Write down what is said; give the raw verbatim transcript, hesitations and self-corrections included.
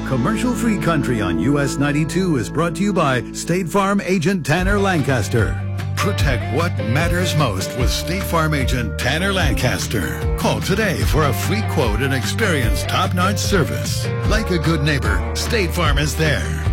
commercial-free country on U S ninety-two is brought to you by State Farm agent Tanner Lancaster. Protect what matters most with State Farm agent Tanner Lancaster. Call today for a free quote and experience top-notch service. Like a good neighbor, State Farm is there.